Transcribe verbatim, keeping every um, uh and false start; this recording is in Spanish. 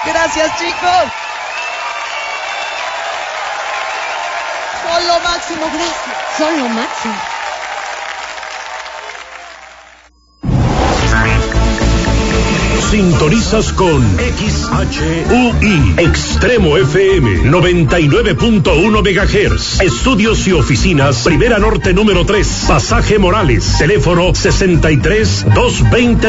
Gracias, chicos. Son lo máximo, gracias. Son lo máximo. Sintonizas con X H U I Extremo F M noventa y nueve punto uno megahertz. Estudios y oficinas Primera Norte número tres, Pasaje Morales. Teléfono sesenta y tres, doscientos veinte